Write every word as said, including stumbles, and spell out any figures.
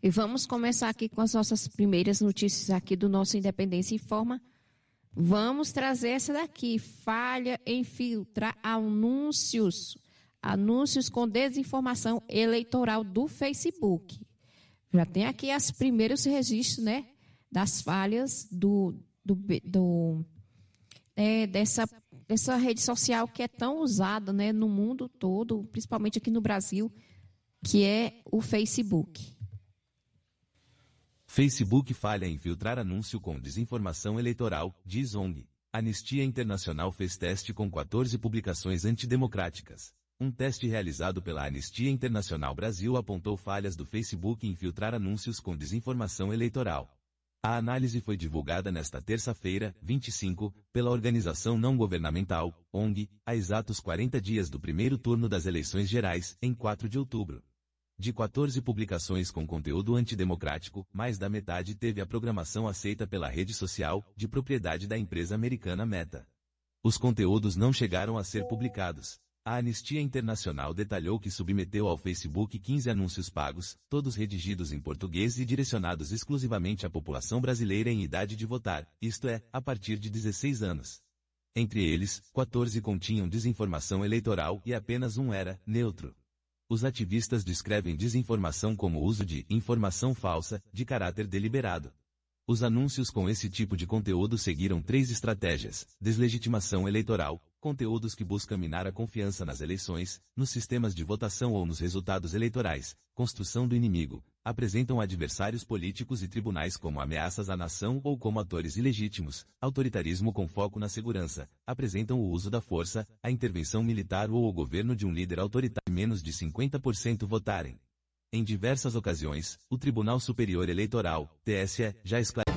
E vamos começar aqui com as nossas primeiras notícias aqui do nosso Independência Informa. Vamos trazer essa daqui, falha em filtrar anúncios, anúncios com desinformação eleitoral do Facebook. Já tem aqui os primeiros registros, né, das falhas do, do, do, é, dessa, dessa rede social que é tão usada, né, no mundo todo, principalmente aqui no Brasil, que é o Facebook. Facebook falha em filtrar anúncio com desinformação eleitoral, diz O N G. Anistia Internacional fez teste com quatorze publicações antidemocráticas. Um teste realizado pela Anistia Internacional Brasil apontou falhas do Facebook em filtrar anúncios com desinformação eleitoral. A análise foi divulgada nesta terça-feira, vinte e cinco, pela organização não governamental, O N G, a exatos quarenta dias do primeiro turno das eleições gerais, em quatro de outubro. De quatorze publicações com conteúdo antidemocrático, mais da metade teve a programação aceita pela rede social, de propriedade da empresa americana Meta. Os conteúdos não chegaram a ser publicados. A Anistia Internacional detalhou que submeteu ao Facebook quinze anúncios pagos, todos redigidos em português e direcionados exclusivamente à população brasileira em idade de votar, isto é, a partir de dezesseis anos. Entre eles, quatorze continham desinformação eleitoral e apenas um era neutro. Os ativistas descrevem desinformação como o uso de informação falsa, de caráter deliberado. Os anúncios com esse tipo de conteúdo seguiram três estratégias: deslegitimação eleitoral, conteúdos que buscam minar a confiança nas eleições, nos sistemas de votação ou nos resultados eleitorais, construção do inimigo, apresentam adversários políticos e tribunais como ameaças à nação ou como atores ilegítimos, autoritarismo com foco na segurança, apresentam o uso da força, a intervenção militar ou o governo de um líder autoritário e menos de cinquenta por cento votarem. Em diversas ocasiões, o Tribunal Superior Eleitoral, T S E, já esclareceu